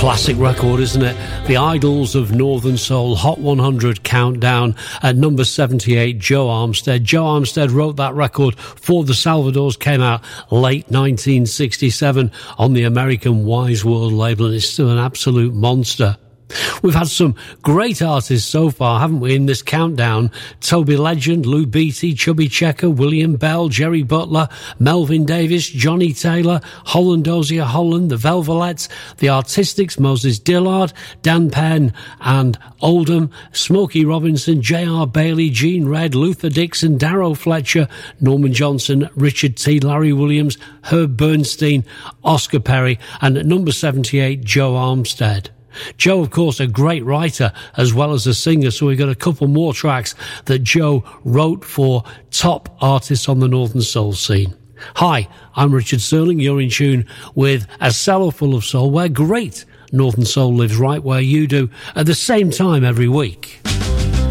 Classic record, isn't it? The Idols of Northern Soul Hot 100 Countdown at number 78, Joe Armstead. Joe Armstead wrote that record for the Salvadors, came out late 1967 on the American Wise World label, and it's still an absolute monster. We've had some great artists so far, haven't we, in this countdown? Toby Legend, Lou Beatty, Chubby Checker, William Bell, Jerry Butler, Melvin Davis, Johnny Taylor, Holland Dozier Holland, the Velvelettes, the Artistics, Moses Dillard, Dan Penn and Oldham, Smokey Robinson, J.R. Bailey, Gene Redd, Luther Dixon, Darrow Fletcher, Norman Johnson, Richard T., Larry Williams, Herb Bernstein, Oscar Perry, and at number 78, Joe Armstead. Joe, of course, a great writer as well as a singer, so we've got a couple more tracks that Joe wrote for top artists on the Northern Soul scene. Hi, I'm Richard Sterling. You're in tune with A Cellar Full of Soul, where great Northern Soul lives right where you do at the same time every week.